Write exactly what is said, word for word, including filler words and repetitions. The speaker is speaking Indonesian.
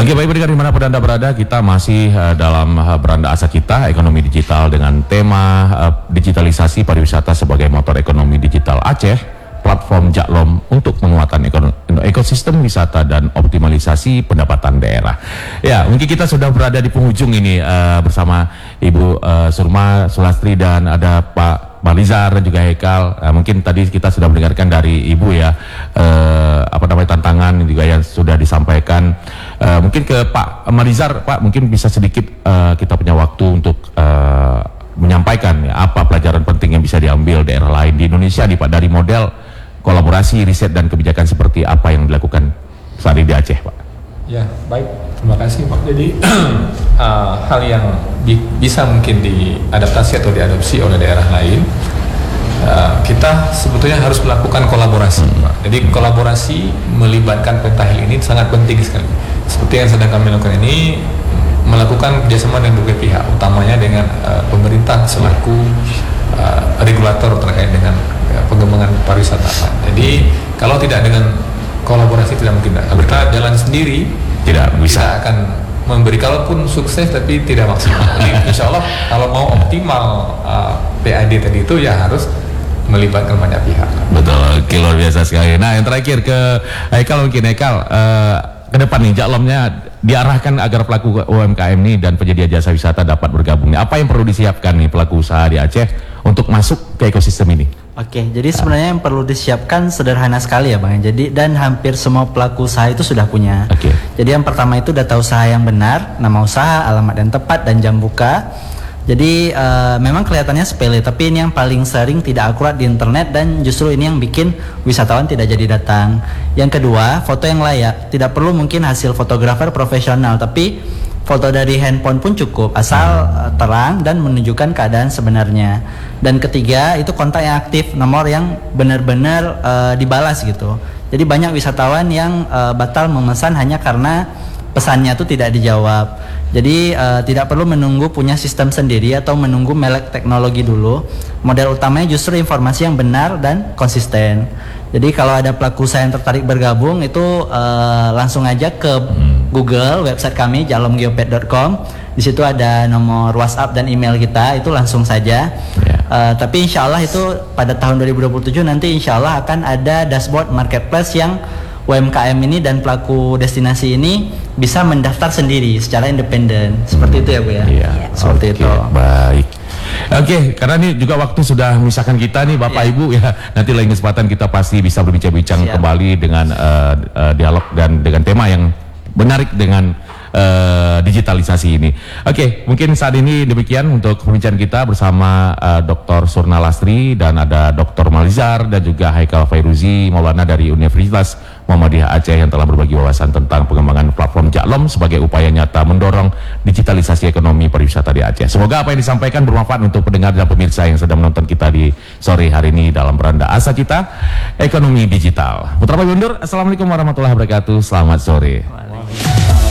Oke, baik pendengar dimanapun Anda berada, kita masih uh, dalam uh, beranda asa kita, ekonomi digital dengan tema uh, digitalisasi pariwisata sebagai motor ekonomi digital Aceh, platform Jaklom untuk penguatan ekosistem wisata dan optimalisasi pendapatan daerah. Ya, mungkin kita sudah berada di penghujung ini uh, bersama Ibu uh, Surma Sulastri dan ada Pak Malizar dan juga Haikal. Uh, mungkin tadi kita sudah mendengarkan dari Ibu ya uh, apa namanya tantangan juga yang sudah disampaikan. Uh, mungkin ke Pak Malizar, Pak mungkin bisa sedikit uh, kita punya waktu untuk uh, menyampaikan ya, apa pelajaran penting yang bisa diambil daerah lain di Indonesia nih Pak dari model kolaborasi, riset dan kebijakan seperti apa yang dilakukan saat ini di Aceh, Pak? Ya, baik. Terima kasih, Pak. Jadi uh, hal yang bi bisa mungkin diadaptasi atau diadopsi oleh daerah lain, uh, kita sebetulnya harus melakukan kolaborasi, hmm. Pak. Jadi kolaborasi melibatkan pentahil ini sangat penting sekali. Seperti yang sedang kami lakukan ini, melakukan kerjasama dengan berbagai pihak, utamanya dengan uh, pemerintah selaku uh, regulator terkait dengan uh, pengembangan pariwisata. Jadi kalau tidak dengan kolaborasi tidak mungkin. Kalau kita jalan sendiri tidak bisa, tidak akan memberi, kalaupun sukses tapi tidak maksimal. Jadi insya Allah kalau mau optimal uh, P A D tadi itu ya harus melibatkan banyak pihak. Betul, oke, luar biasa sekali. Nah yang terakhir ke Haikal mungkin Haikal, uh, ke depan nih Jaklomnya diarahkan agar pelaku U M K M nih dan penyedia jasa wisata dapat bergabung nih. Apa yang perlu disiapkan nih pelaku usaha di Aceh untuk masuk ke ekosistem ini? Oke, jadi sebenarnya yang perlu disiapkan sederhana sekali ya Bang. Jadi dan hampir semua pelaku usaha itu sudah punya. Oke. Jadi yang pertama itu data usaha yang benar, nama usaha, alamat yang tepat dan jam buka. Jadi uh, memang kelihatannya sepele, tapi ini yang paling sering tidak akurat di internet dan justru ini yang bikin wisatawan tidak jadi datang. Yang kedua, foto yang layak. Tidak perlu mungkin hasil fotografer profesional, tapi foto dari handphone pun cukup, asal uh, terang dan menunjukkan keadaan sebenarnya. Dan ketiga, itu kontak yang aktif, nomor yang benar-benar uh, dibalas gitu. Jadi banyak wisatawan yang uh, batal memesan hanya karena pesannya itu tidak dijawab. Jadi uh, tidak perlu menunggu punya sistem sendiri atau menunggu melek teknologi dulu. Model utamanya justru informasi yang benar dan konsisten. Jadi kalau ada pelaku usaha yang tertarik bergabung itu uh, langsung aja ke Google, website kami jaklom geopet dot com. Di situ ada nomor WhatsApp dan email kita, itu langsung saja. Yeah. Uh, tapi insya Allah itu pada tahun dua ribu dua puluh tujuh nanti insya Allah akan ada dashboard marketplace yang U M K M ini dan pelaku destinasi ini bisa mendaftar sendiri secara independen. Seperti hmm. itu ya Bu ya. Iya. Seperti okay, itu. Baik. Oke, okay, karena ini juga waktu sudah memisahkan kita nih Bapak yeah. Ibu ya. Nanti lain kesempatan kita pasti bisa berbincang-bincang kembali dengan uh, uh, dialog dan dengan tema yang menarik dengan uh, digitalisasi ini. Oke, okay, mungkin saat ini demikian untuk pembicaraan kita bersama uh, Doktor Surna Lastri dan ada Doktor Malizar dan juga Haikal Fairuzi Maulana dari Universitas Muhammadiyah Aceh yang telah berbagi wawasan tentang pengembangan platform Jaklom sebagai upaya nyata mendorong digitalisasi ekonomi pariwisata di Aceh. Semoga apa yang disampaikan bermanfaat untuk pendengar dan pemirsa yang sedang menonton kita di sore hari ini dalam beranda asa kita ekonomi digital. Putra Pak Gundur, Assalamualaikum warahmatullahi wabarakatuh. Selamat sore.